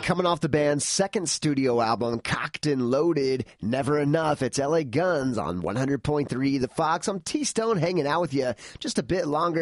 coming off the band's second studio album, Cocked and Loaded, Never Enough. It's LA Guns on 100.3 The Fox. I'm T-Stone hanging out with you just a bit longer.